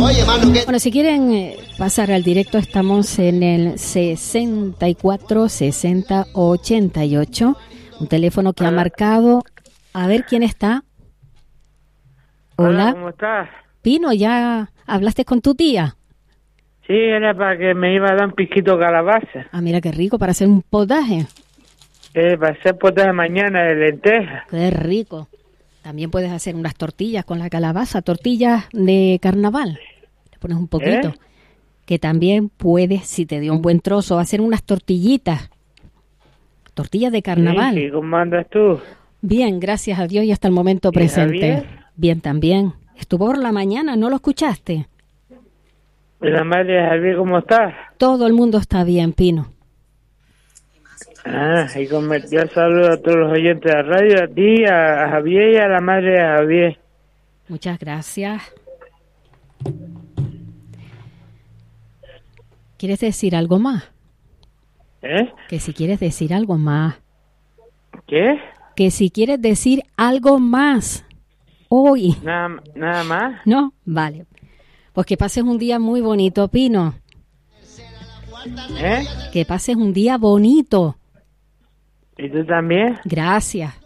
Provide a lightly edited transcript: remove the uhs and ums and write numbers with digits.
Bueno, si quieren pasar al directo, estamos en el 64 60 88, un teléfono que ha marcado. A ver quién está. Hola. ¿Cómo estás? Pino, ¿ya hablaste con tu tía? Sí, era para que me iba a dar un piquito de calabaza. Ah, mira qué rico, para hacer un potaje. Para hacer potaje mañana de lentejas. Qué rico. También puedes hacer unas tortillas con la calabaza, tortillas de carnaval. Le pones un poquito. Que también puedes, si te dio un buen trozo, hacer unas tortillitas. Tortillas de carnaval. Sí, ¿cómo andas tú? Bien, gracias a Dios y hasta el momento presente. Javier? Bien también. Estuvo por la mañana, ¿no lo escuchaste? La madre de Javier, ¿cómo estás? Todo el mundo está bien, Pino. Y yo saludo a todos los oyentes de la radio, a ti, a Javier y a la madre de Javier. Muchas gracias. ¿Quieres decir algo más? Que si quieres decir algo más. ¿Qué? Que si quieres decir algo más hoy. ¿Nada más? No, vale. Pues que pases un día muy bonito, Pino. Que pases un día bonito. ¿Y tú también? Gracias.